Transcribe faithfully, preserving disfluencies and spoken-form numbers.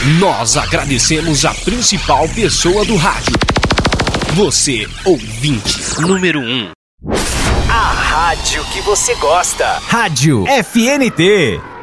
Nós agradecemos a principal pessoa do rádio. Você, ouvinte número um. A rádio que você gosta. Rádio F N T.